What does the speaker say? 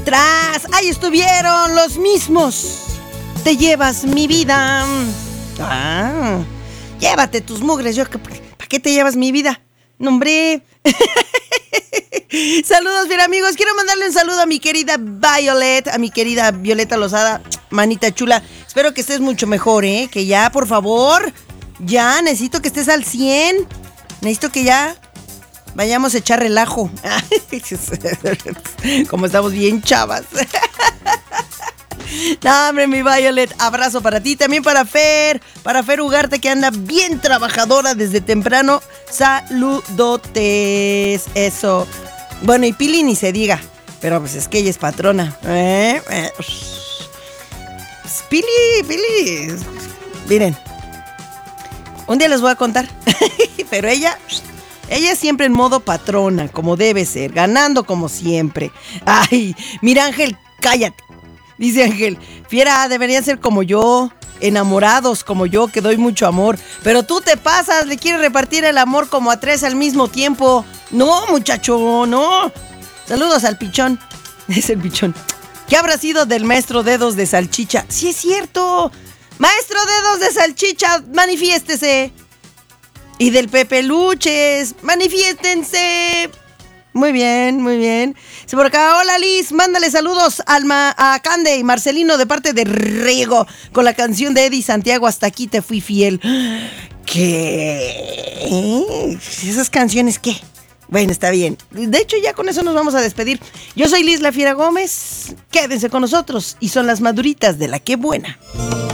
Tras, ahí estuvieron los mismos. Te llevas mi vida. Llévate tus mugres. ¿Para qué te llevas mi vida? No, hombre. Saludos, bien amigos. Quiero mandarle un saludo a mi querida Violet, a mi querida Violeta Lozada, manita chula. Espero que estés mucho mejor, que ya, por favor, ya, necesito que estés al 100. Necesito que ya vayamos a echar relajo. Como estamos bien chavas. No, hombre, mi Violet, abrazo para ti, también para Fer Ugarte, que anda bien trabajadora desde temprano. Saludotes, eso. Bueno, y Pili ni se diga, pero pues es que ella es patrona. Pili, miren, un día les voy a contar, pero ella es siempre en modo patrona, como debe ser, ganando como siempre. Ay, mira, Ángel, cállate. Dice Ángel, fiera, deberían ser como yo, enamorados como yo, que doy mucho amor. Pero tú te pasas, le quieres repartir el amor como a 3 al mismo tiempo. No, muchacho, no. Saludos al pichón. Es el pichón. ¿Qué habrá sido del maestro Dedos de Salchicha? Sí, es cierto. Maestro Dedos de Salchicha, manifiéstese. Y del Pepe Luches, manifiéstense. Muy bien, muy bien. Por acá, hola Liz, mándale saludos a Cande y Marcelino de parte de Riego con la canción de Eddie Santiago, Hasta aquí te fui fiel. ¿Qué? ¿Esas canciones qué? Bueno, está bien. De hecho, ya con eso nos vamos a despedir. Yo soy Liz La Fiera Gómez. Quédense con nosotros y son las maduritas de la que buena.